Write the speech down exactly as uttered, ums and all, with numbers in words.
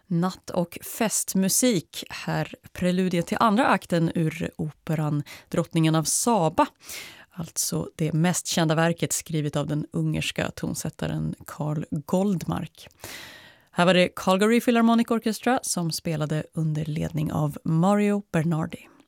Natt- och festmusik. Här preludiet till andra akten ur operan Drottningen av Saba. Alltså det mest kända verket skrivet av den ungerska tonsättaren Carl Goldmark. Här var det Calgary Philharmonic Orchestra som spelade under ledning av Mario Bernardi.